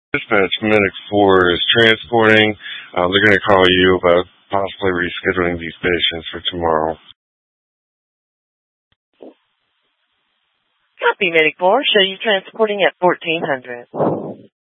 Dispatch Medic 4 is transporting. They're going to call you about possibly rescheduling these patients for tomorrow. Copy, Medic 4. Show you transporting at 1400.